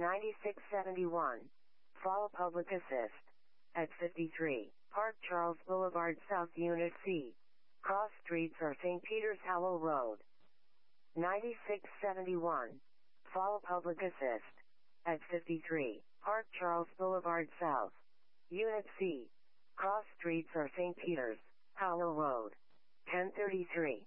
9671. Follow public assist. At 53, Park Charles Boulevard South Unit C. Cross streets are St. Peter's Hollow Road. 9671. Follow public assist. At 53, Park Charles Boulevard South. Unit C. Cross streets are St. Peter's Hollow Road. 1033.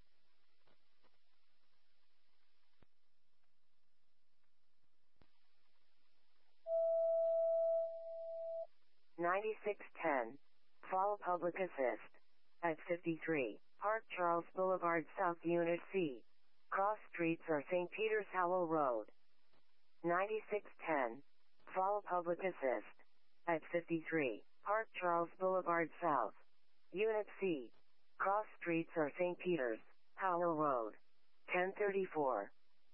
9610. Follow public assist. At 53, Park Charles Boulevard South Unit C. Cross streets are St. Peter's Hollow Road. 9610. Follow public assist. At 53, Park Charles Boulevard South. Unit C. Cross streets are St. Peter's Hollow Road. 1034.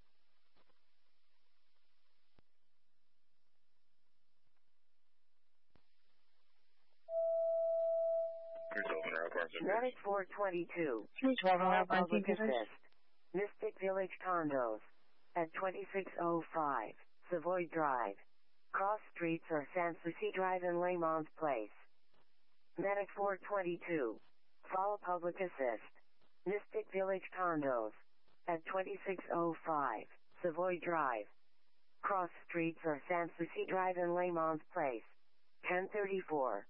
422. Follow public assist. Mystic Village Condos. At 2605 Savoy Drive. Cross streets are Sanssouci Drive and Laymon's Place. Medic 422. Follow public assist. Mystic Village Condos. At 2605 Savoy Drive. Cross streets are Sanssouci Drive and Laymon's Place. 1034.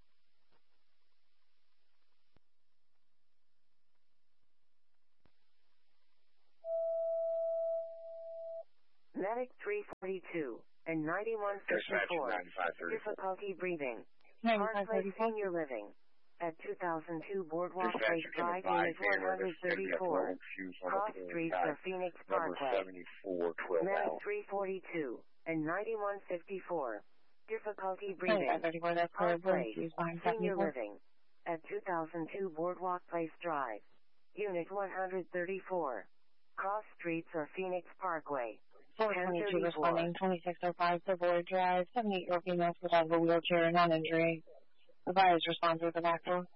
Medic 342 and 9154. Difficulty breathing. Park Place Senior Living. At 2002 Boardwalk Place Drive, Unit 134. Cross streets are Phoenix Parkway. Medic 342 and 9154. Difficulty breathing. Park Place Senior Living. At 2002 Boardwalk Place Drive. Unit 134. Cross streets are Phoenix Parkway. 422 responding, 2605 Savoy Drive, 78-year-old female was out of a wheelchair, non-injury. Advised response with the back door.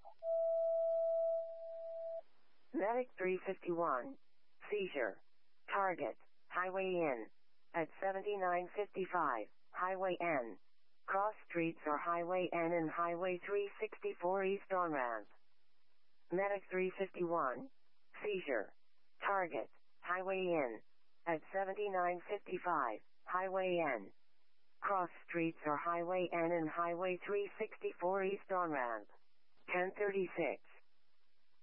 Medic 351. Seizure. Target. Highway N. At 7955. Highway N. Cross streets are Highway N and Highway 364 East on ramp. Medic 351. Seizure. Target. Highway N. At 7955, Highway N. Cross streets are Highway N and Highway 364 East on ramp. 1036.